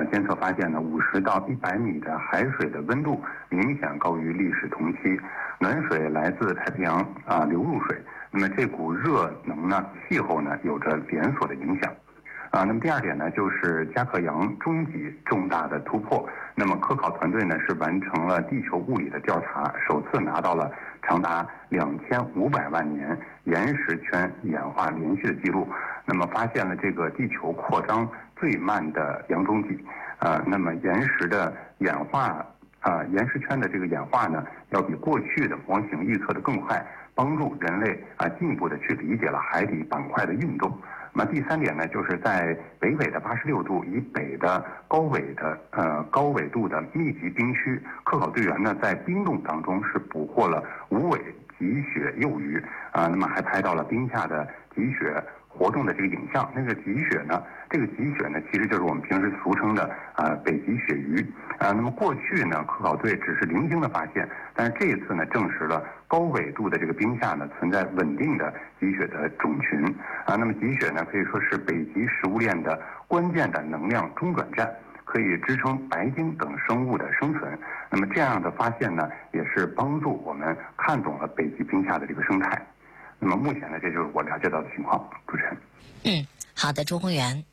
监测发现呢，50到100米的海水的温度明显高于历史同期，暖水来自太平洋流入水，那么这股热能呢，气候呢有着连锁的影响。那么第二点呢，就是加克洋中极重大的突破。那么科考团队呢是完成了地球物理的调查，首次拿到了长达2500万年岩石圈演化连续的记录。那么发现了这个地球扩张最慢的洋中极。那么岩石的演化岩石圈的这个演化呢，要比过去的模型预测的更快，帮助人类进一步的去理解了海底板块的运动。那么第三点呢，就是在北纬的86度以北的高纬度的密集冰区，科考队员呢在冰洞当中是捕获了无尾极雪幼鱼那么还拍到了冰下的极雪活动的这个影像。那个极雪呢，其实就是我们平时俗称的北极雪鱼那么过去呢，科考队只是零星的发现，但是这一次呢，证实了高纬度的这个冰下呢存在稳定的极雪的种群那么极雪呢，可以说是北极食物链的关键的能量中转站，可以支撑白鲸等生物的生存。那么这样的发现呢，也是帮助我们看懂了北极冰下的这个生态。那么目前呢，这就是我了解到的情况。主持人。 好的，周宏元。